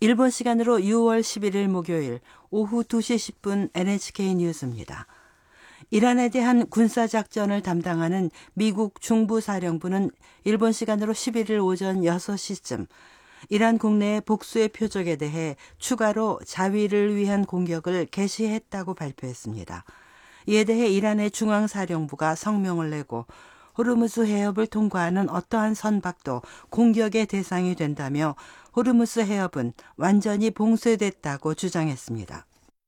일본 시간으로 6월 11일 목요일 오후 2시 10분 NHK 뉴스입니다. 이란에 대한 군사작전을 담당하는 미국 중부사령부는 일본 시간으로 11일 오전 6시쯤 이란 국내의 복수의 표적에 대해 추가로 자위를 위한 공격을 개시했다고 발표했습니다. 이에 대해 이란의 중앙사령부가 성명을 내고 호르무즈 해협을 통과하는 어떠한 선박도 공격의 대상이 된다며 호르무즈 해협은 완전히 봉쇄됐다고 주장했습니다.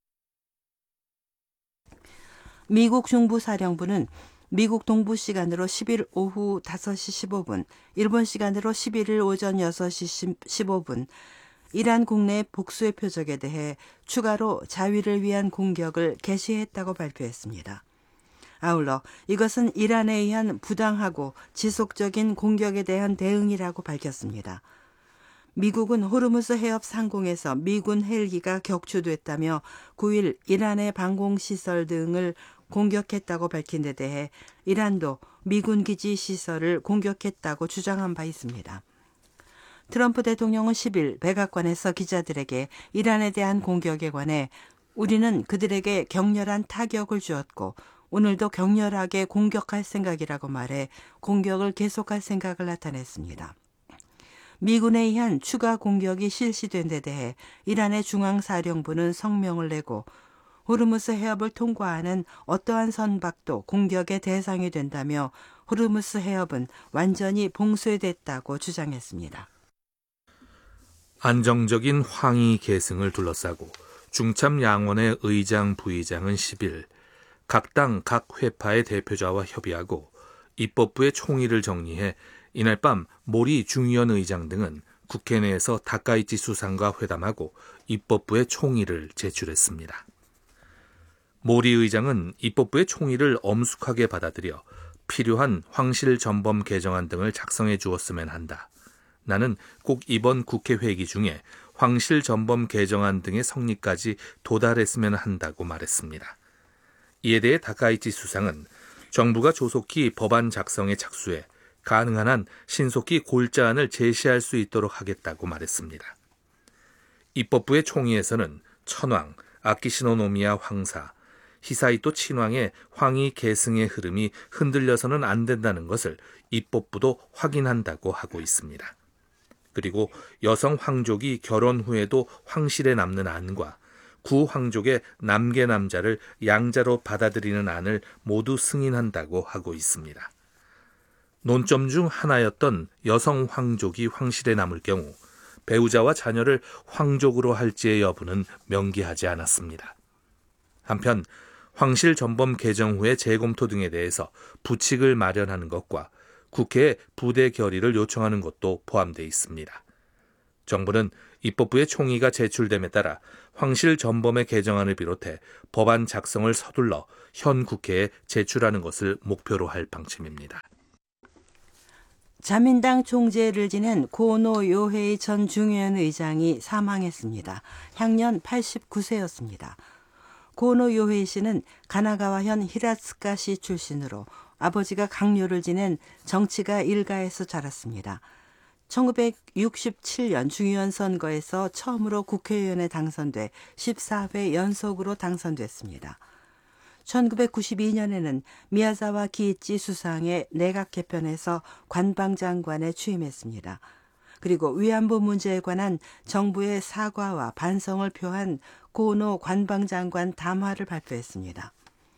미국 중부사령부는 미국 동부 시간으로 10일 오후 5시 15분, 일본 시간으로 11일 오전 6시 15분, 이란 국내 복수의 표적에 대해 추가로 자위를 위한 공격을 개시했다고 발표했습니다. 아울러 이것은 이란에 의한 부당하고 지속적인 공격에 대한 대응이라고 밝혔습니다. 미국은 호르무즈 해협 상공에서 미군 헬기가 격추됐다며 9일 이란의 방공시설 등을 공격했다고 밝힌 데 대해 이란도 미군 기지 시설을 공격했다고 주장한 바 있습니다. 트럼프 대통령은 10일 백악관에서 기자들에게 이란에 대한 공격에 관해 우리는 그들에게 격렬한 타격을 주었고 오늘도 격렬하게 공격할 생각이라고 말해 공격을 계속할 생각을 나타냈습니다. 미군에 의한 추가 공격이 실시된 데 대해 이란의 중앙사령부는 성명을 내고 호르무즈 해협을 통과하는 어떠한 선박도 공격의 대상이 된다며 호르무즈 해협은 완전히 봉쇄됐다고 주장했습니다. 안정적인 황희 계승을 둘러싸고 중참양원의 의장 부의장은 10일 각 당 각 회파의 대표자와 협의하고 입법부의 총의를 정리해 이날 밤 모리 중의원 의장 등은 국회 내에서 다카이치 수상과 회담하고 입법부의 총의를 제출했습니다. 모리 의장은 입법부의 총의를 엄숙하게 받아들여 필요한 황실 전범 개정안 등을 작성해 주었으면 한다. 나는 꼭 이번 국회 회기 중에 황실 전범 개정안 등의 성립까지 도달했으면 한다고 말했습니다. 이에 대해 다카이치 수상은 정부가 조속히 법안 작성에 착수해 가능한 한 신속히 골자안을 제시할 수 있도록 하겠다고 말했습니다. 입법부의 총의에서는 천황, 아키시노 노미야 황사, 히사이토 친왕의 황희 계승의 흐름이 흔들려서는 안 된다는 것을 입법부도 확인한다고 하고 있습니다. 그리고 여성 황족이 결혼 후에도 황실에 남는 안과 구황족의 남계 남자를 양자로 받아들이는 안을 모두 승인한다고 하고 있습니다. 논점 중 하나였던 여성 황족이 황실에 남을 경우 배우자와 자녀를 황족으로 할지의 여부는 명기하지 않았습니다. 한편 황실 전범 개정 후의 재검토 등에 대해서 부칙을 마련하는 것과 국회에 부대 결의를 요청하는 것도 포함되어 있습니다. 정부는 입법부의 총의가 제출됨에 따라 황실 전범의 개정안을 비롯해 법안 작성을 서둘러 현 국회에 제출하는 것을 목표로 할 방침입니다. 자민당 총재를 지낸 고노 요헤이 전 중의원 의장이 사망했습니다. 향년 89세였습니다. 고노 요헤이 씨는 가나가와현 히라츠카시 출신으로 아버지가 강요를 지낸 정치가 일가에서 자랐습니다. 1967년 중의원 선거에서 처음으로 국회의원에 당선돼 14회 연속으로 당선됐습니다. 1992년에는 미야자와 기이치 수상의 내각 개편에서 관방장관에 취임했습니다. 그리고 위안부 문제에 관한 정부의 사과와 반성을 표한 고노 관방장관 담화를 발표했습니다.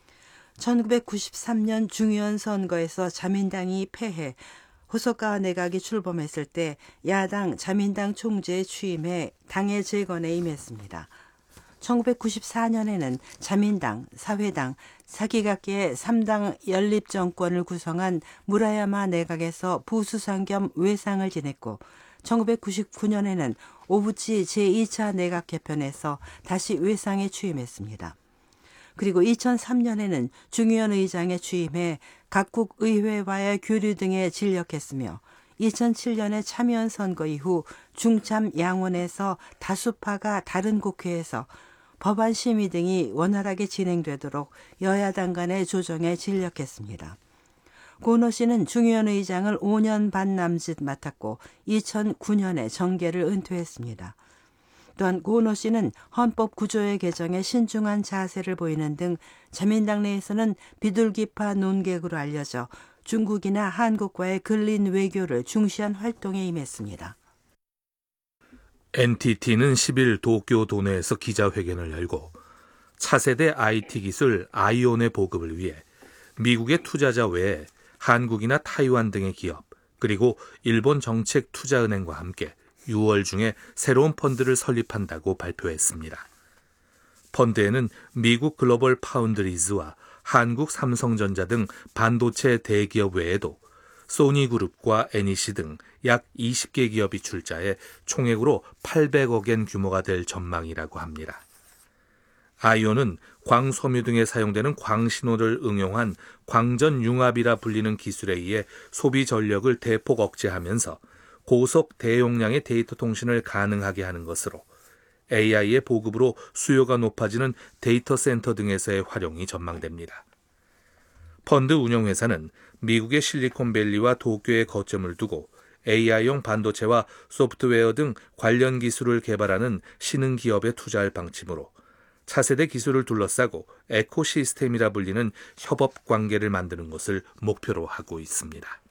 1993년 중의원 선거에서 자민당이 패해 호소카와 내각이 출범했을 때 야당 자민당 총재에 취임해 당의 재건에 임했습니다. 1994년에는 자민당, 사회당, 사기각계의 3당 연립정권을 구성한 무라야마 내각에서 부수상 겸 외상을 지냈고 1999년에는 오부치 제2차 내각 개편에서 다시 외상에 취임했습니다. 그리고 2003년에는 중의원 의장에 취임해 각국 의회와의 교류 등에 진력했으며 2007년에 참여원 선거 이후 중참 양원에서 다수파가 다른 국회에서 법안 심의 등이 원활하게 진행되도록 여야당 간의 조정에 진력했습니다. 고노 씨는 중의원 의장을 5년 반 남짓 맡았고 2009년에 정계를 은퇴했습니다. 또한 고은호 씨는 헌법 구조의 개정에 신중한 자세를 보이는 등 자민당 내에서는 비둘기파 논객으로 알려져 중국이나 한국과의 근린 외교를 중시한 활동에 임했습니다. NTT는 10일 도쿄 도내에서 기자회견을 열고 차세대 IT 기술 아이온의 보급을 위해 미국의 투자자 외에 한국이나 타이완 등의 기업, 그리고 일본 정책투자은행과 함께 6월 중에 새로운 펀드를 설립한다고 발표했습니다. 펀드에는 미국 글로벌 파운드리즈와 한국 삼성전자 등 반도체 대기업 외에도 소니그룹과 애니시 등 약 20개 기업이 출자해 총액으로 800억엔 규모가 될 전망이라고 합니다. 아이온은 광섬유 등에 사용되는 광신호를 응용한 광전융합이라 불리는 기술에 의해 소비 전력을 대폭 억제하면서 고속 대용량의 데이터 통신을 가능하게 하는 것으로 AI의 보급으로 수요가 높아지는 데이터 센터 등에서의 활용이 전망됩니다. 펀드 운영회사는 미국의 실리콘밸리와 도쿄에 거점을 두고 AI용 반도체와 소프트웨어 등 관련 기술을 개발하는 신흥 기업에 투자할 방침으로 차세대 기술을 둘러싸고 에코시스템이라 불리는 협업 관계를 만드는 것을 목표로 하고 있습니다.